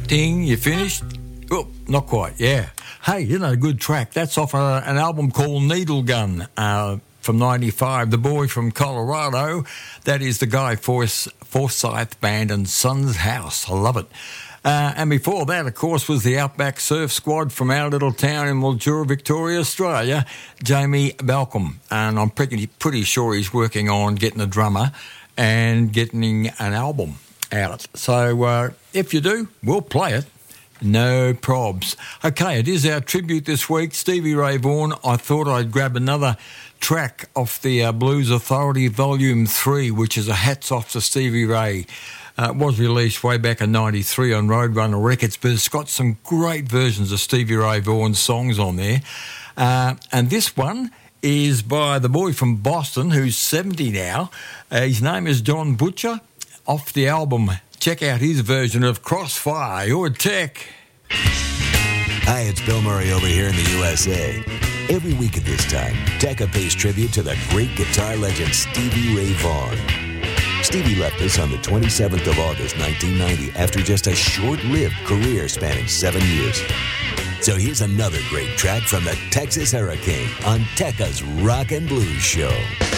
Ding, you finished? Oh, not quite, yeah. Hey, you know, good track. That's off an album called Needle Gun from 95. The Boy from Colorado. That is the Guy Forsyth Band and Sons House. I love it. And before that, of course, was the Outback Surf Squad from our little town in Mildura, Victoria, Australia, Jamie Balcom. And I'm pretty sure he's working on getting a drummer and getting an album out. So if you do, we'll play it. No probs. Okay, it is our tribute this week, Stevie Ray Vaughan. I thought I'd grab another track off the Blues Authority Volume 3, which is a hats off to Stevie Ray. It was released way back in 93 on Roadrunner Records, but it's got some great versions of Stevie Ray Vaughan's songs on there. And this one is by the boy from Boston, who's 70 now. His name is John Butcher. Off the album, check out his version of Crossfire, Your Tech. Hi, it's Bill Murray over here in the USA. Every week at this time, Tekka pays tribute to the great guitar legend Stevie Ray Vaughan. Stevie left us on the 27th of August, 1990, after just a short-lived career spanning 7 years. So here's another great track from the Texas Hurricane on Tekka's Rock and Blues Show.